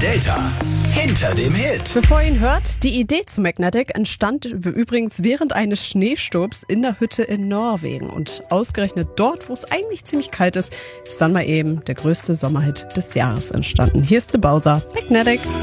Delta. Hinter dem Hit. Bevor ihr ihn hört, die Idee zu Magnetic entstand übrigens während eines Schneesturms in der Hütte in Norwegen. Und ausgerechnet dort, wo es eigentlich ziemlich kalt ist, ist dann mal eben der größte Sommerhit des Jahres entstanden. Hier ist The Bowser, Magnetic.